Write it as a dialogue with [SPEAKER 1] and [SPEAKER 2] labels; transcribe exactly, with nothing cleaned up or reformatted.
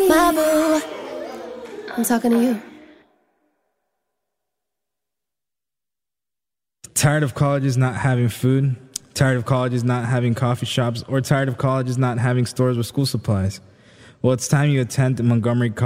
[SPEAKER 1] My boo, I'm talking to you.
[SPEAKER 2] Tired of colleges not having food? Tired of colleges not having coffee shops? Or tired of colleges not having stores with school supplies? Well, it's time you attend Montgomery College